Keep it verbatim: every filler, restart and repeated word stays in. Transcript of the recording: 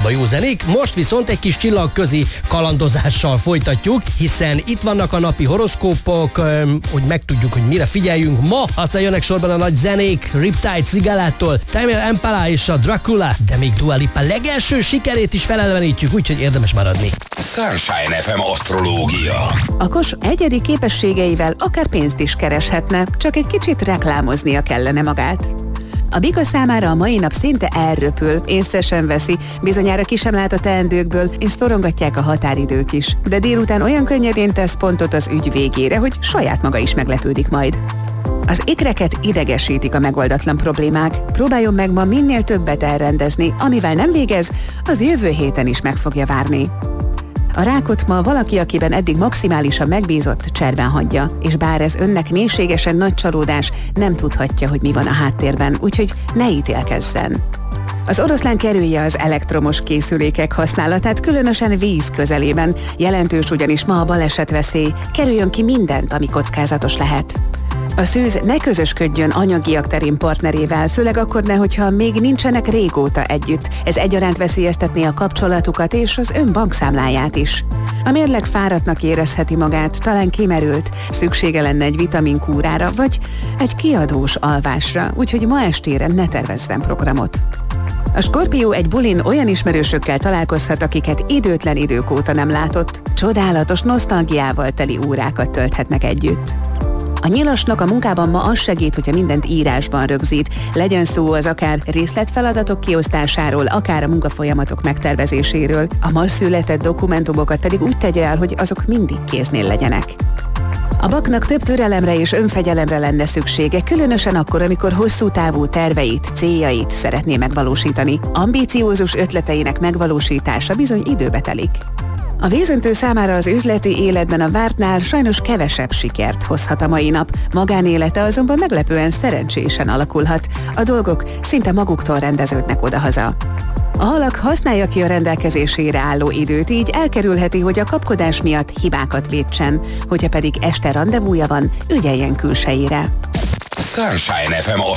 a jó zenék. Most viszont egy kis csillagközi kalandozással folytatjuk, hiszen itt vannak a napi horoszkópok, hogy megtudjuk, hogy mire figyeljünk ma. Aztán jönnek sorban a nagy zenék, Riptide Cigálától, Tamil Impala és a Dracula, de még Dua Lipa legelső sikerét is felelevenítjük, úgyhogy érdemes maradni. Sunshine ef em asztrológia. A kos egyedi képességeivel akár pénzt is kereshetne, csak egy kicsit reklámoznia kellene magát. A bika számára a mai nap szinte elröpül, észre sem veszi, bizonyára ki sem lát a teendőkből, és szorongatják a határidők is. De délután olyan könnyedén tesz pontot az ügy végére, hogy saját maga is meglepődik majd. Az ikreket idegesítik a megoldatlan problémák. Próbáljon meg ma minél többet elrendezni, amivel nem végez, az jövő héten is meg fogja várni. A rákot ma valaki, akiben eddig maximálisan megbízott, cserben hagyja, és bár ez önnek mélységesen nagy csalódás, nem tudhatja, hogy mi van a háttérben, úgyhogy ne ítélkezzen. Az oroszlán kerülje az elektromos készülékek használatát, különösen víz közelében, jelentős ugyanis ma a balesetveszély, kerüljön ki mindent, ami kockázatos lehet. A szűz ne közösködjön anyagiak terén partnerével, főleg akkor ne, hogyha még nincsenek régóta együtt. Ez egyaránt veszélyeztetné a kapcsolatukat és az ön bankszámláját is. A mérleg fáradtnak érezheti magát, talán kimerült, szüksége lenne egy vitaminkúrára, vagy egy kiadós alvásra, úgyhogy ma estére ne tervezzen programot. A Skorpió egy bulin olyan ismerősökkel találkozhat, akiket időtlen idők óta nem látott. Csodálatos nosztalgiával teli órákat tölthetnek együtt. A nyilasnak a munkában ma az segít, hogyha mindent írásban rögzít. Legyen szó az akár részletfeladatok kiosztásáról, akár a munkafolyamatok megtervezéséről. A ma született dokumentumokat pedig úgy tegye el, hogy azok mindig kéznél legyenek. A baknak több türelemre és önfegyelemre lenne szüksége, különösen akkor, amikor hosszú távú terveit, céljait szeretné megvalósítani. Ambíciózus ötleteinek megvalósítása bizony időbe telik. A vízöntő számára az üzleti életben a vártnál sajnos kevesebb sikert hozhat a mai nap, magánélete azonban meglepően szerencsésen alakulhat. A dolgok szinte maguktól rendeződnek odahaza. A halak használja ki a rendelkezésére álló időt, így elkerülheti, hogy a kapkodás miatt hibákat vétsen, hogyha pedig este randevúja van, ügyeljen külsejére. Sunshine ef em